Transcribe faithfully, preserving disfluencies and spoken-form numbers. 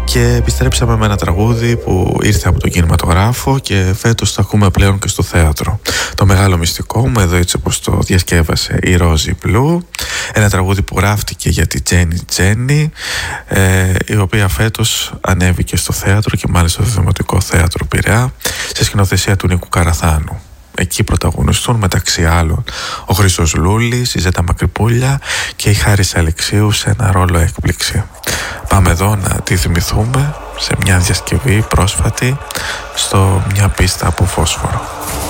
Και επιστρέψαμε με ένα τραγούδι που ήρθε από τον κινηματογράφο και φέτος το ακούμε πλέον και στο θέατρο. Το μεγάλο μυστικό μου, εδώ έτσι όπως το διασκεύασε η Ρόζι Μπλου. Ένα τραγούδι που γράφτηκε για τη Τζένι Τζένι, ε, η οποία φέτος ανέβηκε στο θέατρο και μάλιστα στο Δημοτικό Θέατρο Πειραιά, σε σκηνοθεσία του Νίκου Καραθάνου. Εκεί πρωταγωνιστούν μεταξύ άλλων ο Χρήστος Λούλης, η Ζέτα Μακρυπούλια και η Χάρης Αλεξίου σε ένα ρόλο έκπληξη. Πάμε εδώ να τη θυμηθούμε σε μια διασκευή πρόσφατη στο Μια πίστα από φόσφορο.